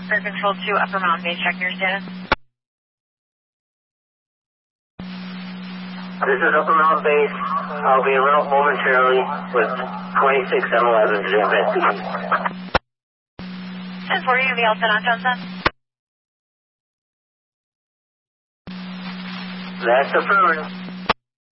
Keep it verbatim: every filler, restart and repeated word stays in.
Air Control to Upper Mountain Base, check your status. This is Upper Mountain Base. I'll be around momentarily with twenty-six M eleven to investigate. ten four, you're going to be all set on Johnson? That's affirmative.